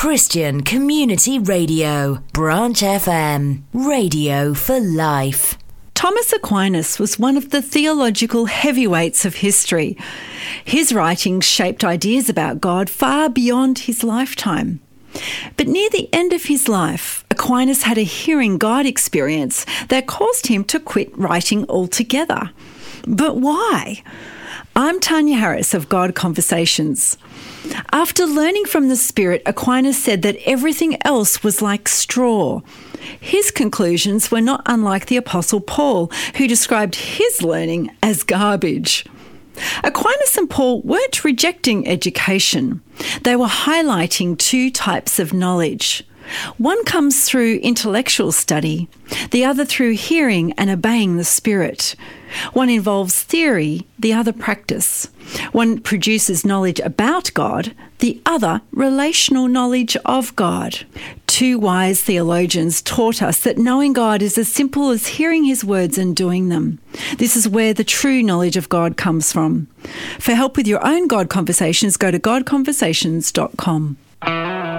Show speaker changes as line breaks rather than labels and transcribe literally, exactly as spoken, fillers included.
Christian Community Radio, Branch F M, radio for life.
Thomas Aquinas was one of the theological heavyweights of history. His writings shaped ideas about God far beyond his lifetime. But near the end of his life, Aquinas had a hearing God experience that caused him to quit writing altogether. But why? I'm Tanya Harris of God Conversations. After learning from the Spirit, Aquinas said that everything else was like straw. His conclusions were not unlike the Apostle Paul, who described his learning as garbage. Aquinas and Paul weren't rejecting education. They were highlighting two types of knowledge. One comes through intellectual study, the other through hearing and obeying the Spirit. One involves theory, the other practice. One produces knowledge about God, the other relational knowledge of God. Two wise theologians taught us that knowing God is as simple as hearing his words and doing them. This is where the true knowledge of God comes from. For help with your own God Conversations, go to god conversations dot com.